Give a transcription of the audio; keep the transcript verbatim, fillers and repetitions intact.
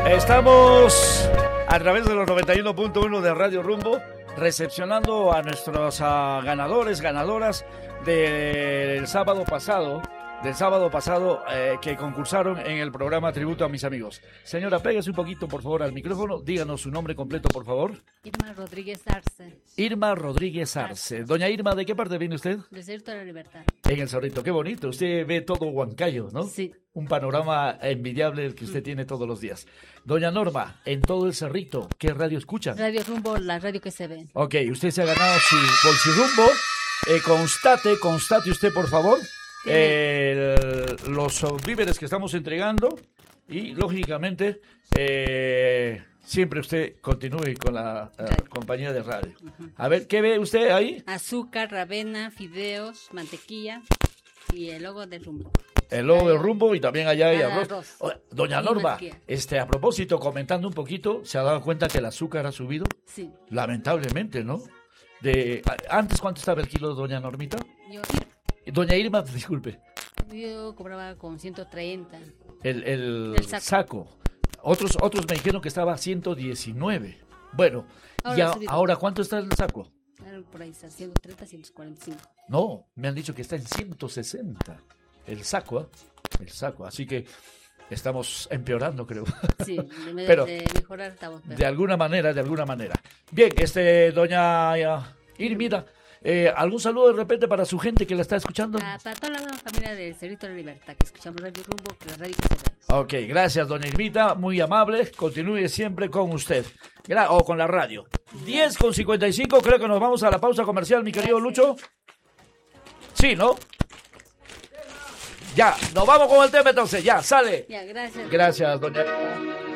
Estamos a través de los noventa y uno punto uno de Radio Rumbo, recepcionando a nuestros uh, ganadores, ganadoras del sábado pasado, del sábado pasado eh, que concursaron en el programa Tributo a mis amigos. Señora, pégase un poquito, por favor, al micrófono. Díganos su nombre completo, por favor. Irma Rodríguez Arce. Irma Rodríguez Arce. Doña Irma, ¿de qué parte viene usted? Del Cerrito de la Libertad. En el Cerrito, qué bonito. Usted ve todo Huancayo, ¿no? Sí. Un panorama envidiable el que usted mm. tiene todos los días. Doña Norma, en todo el Cerrito, ¿qué radio escuchan? Radio Rumbo, la radio que se ve. Ok, usted se ha ganado su bolsirrumbo. Eh, constate, constate usted, por favor. Eh, los víveres que estamos entregando y lógicamente eh, siempre usted continúe con la uh, compañía de radio. Uh-huh. A ver, ¿qué ve usted ahí? Azúcar, avena, fideos, mantequilla y el logo del Rumbo. El logo del Rumbo y también allá hay arroz. arroz. Oh, doña Norma, este, a propósito, comentando un poquito, ¿se ha dado cuenta que el azúcar ha subido? Sí. Lamentablemente, ¿no? De antes, ¿cuánto estaba el kilo, doña Normita? Yo Doña Irma, disculpe. Yo cobraba con ciento treinta. El, el, el saco. saco. Otros otros me dijeron que estaba a ciento diecinueve. Bueno, ahora, ya, ahora ¿cuánto está el saco? Por ahí está, ciento treinta, ciento cuarenta y cinco. No, me han dicho que está en ciento sesenta. El saco, ¿eh? El saco. Así que estamos empeorando, creo. Sí, de, Pero, de mejorar estamos peor. De alguna manera, de alguna manera. Bien, este, doña Irmita. Eh, ¿Algún saludo de repente para su gente que la está escuchando? Ah, para toda la familia del Cerrito de la Libertad, que escuchamos Radio Rumbo, que la radio que se ve. Ok, gracias, doña Irmita, muy amable. Continúe siempre con usted. Gra- o con la radio. diez con cincuenta y cinco, creo que nos vamos a la pausa comercial, mi querido Lucho. Sí, ¿no? Ya, nos vamos con el tema entonces, ya, sale. Ya, gracias. Gracias, doña.